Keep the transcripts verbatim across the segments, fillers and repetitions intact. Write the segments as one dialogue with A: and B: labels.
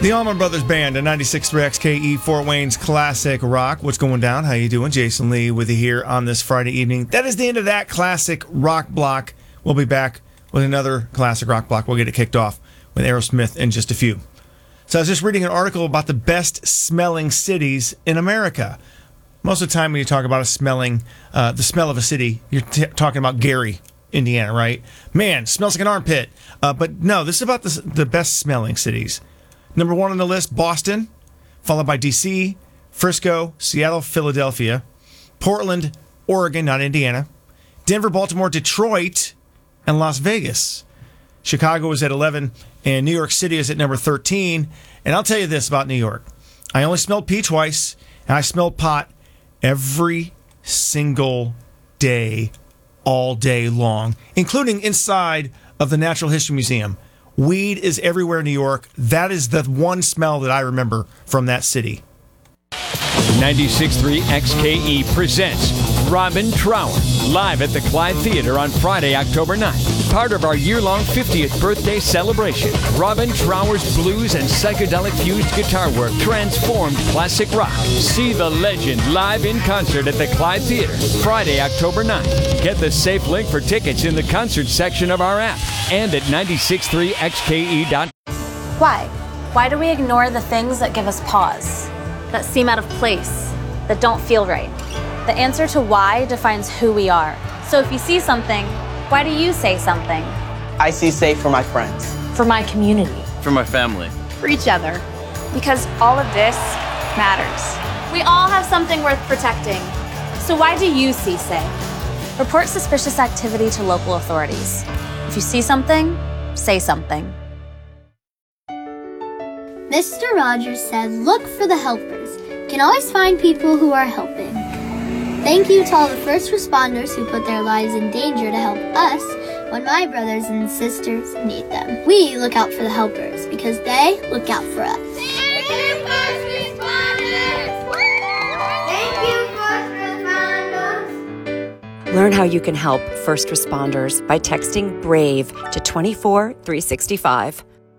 A: The Allman Brothers Band and ninety-six point three X K E Fort Wayne's Classic Rock. What's going down? How you doing? Jason Lee with you here on this Friday evening. That is the end of that Classic Rock block. We'll be back with another Classic Rock block. We'll get it kicked off with Aerosmith in just a few. So I was just reading an article about the best smelling cities in America. Most of the time when you talk about a smelling, uh, the smell of a city, you're t- talking about Gary, Indiana, right? Man, smells like an armpit. Uh, but no, this is about the, the best smelling cities. Number one on the list, Boston, followed by D C, Frisco, Seattle, Philadelphia, Portland, Oregon, not Indiana, Denver, Baltimore, Detroit, and Las Vegas. Chicago is at eleven, and New York City is at number thirteen. And I'll tell you this about New York. I only smelled pee twice, and I smelled pot every single day, all day long, including inside of the Natural History Museum. Weed is everywhere in New York. That is the one smell that I remember from that city.
B: ninety-six point three X K E presents Robin Trower live at the Clyde Theater on Friday, October ninth. Part of our year-long fiftieth birthday celebration, Robin Trower's blues and psychedelic-fused guitar work transformed classic rock. See the legend live in concert at the Clyde Theater, Friday, October ninth. Get the safe link for tickets in the concert section of our app and at ninety-six point three X K E dot com.
C: Why? Why do we ignore the things that give us pause, that seem out of place, that don't feel right? The answer to why defines who we are. So if you see something, why do you say something?
D: I see safe for my friends.
C: For my community.
E: For my family.
F: For each other.
C: Because all of this matters. We all have something worth protecting. So why do you see safe? Report suspicious activity to local authorities. If you see something, say something.
G: Mister Rogers said, look for the helpers. You can always find people who are helping. Thank you to all the first responders who put their lives in danger to help us when my brothers and sisters need them. We look out for the helpers because they look out for us. Thank you, first responders! Thank you, first responders!
H: Learn how you can help first responders by texting BRAVE to two four three six five.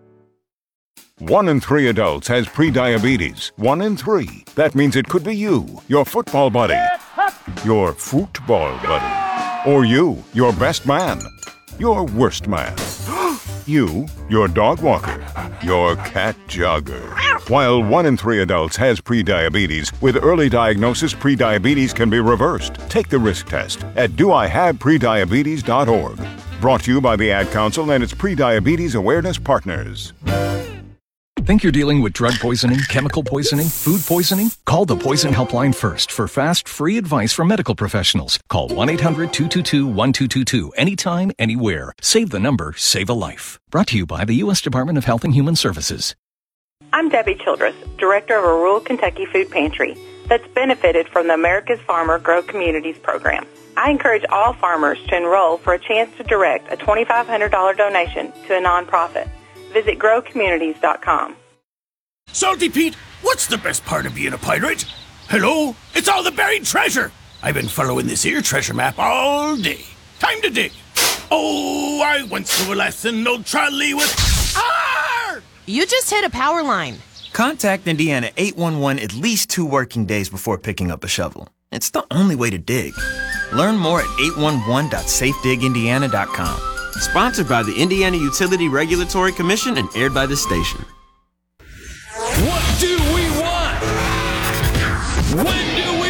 I: One in three adults has prediabetes. One in three. That means it could be you, your football buddy, your football buddy, or you, your best man, your worst man, you, your dog walker, your cat jogger. While one in three adults has prediabetes, with early diagnosis, prediabetes can be reversed. Take the risk test at do I have prediabetes dot org. Brought to you by the Ad Council and its Prediabetes Awareness Partners.
J: Think you're dealing with drug poisoning, chemical poisoning, food poisoning? Call the Poison Helpline first for fast, free advice from medical professionals. Call one eight hundred two two two one two two two anytime, anywhere. Save the number, save a life. Brought to you by the U S Department of Health and Human Services.
K: I'm Debbie Childress, director of a rural Kentucky food pantry that's benefited from the America's Farmer Grow Communities program. I encourage all farmers to enroll for a chance to direct a twenty-five hundred dollars donation to a nonprofit. Visit grow communities dot com.
L: Salty Pete, what's the best part of being a pirate? Hello? It's all the buried treasure. I've been following this here treasure map all day. Time to dig. Oh, I once knew a lesson, old trolley with... Arr!
F: You just hit a power line.
E: Contact Indiana eight one one at least two working days before picking up a shovel. It's the only way to dig. Learn more at eight one one dot safe dig indiana dot com.
M: Sponsored by the Indiana Utility Regulatory Commission and aired by this station.
B: What do we want? When do we